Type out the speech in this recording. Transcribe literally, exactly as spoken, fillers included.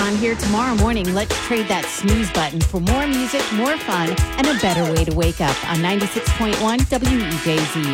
Sean here tomorrow morning. Let's trade that snooze button for more music, more fun, and a better way to wake up on ninety-six point one W E J Z.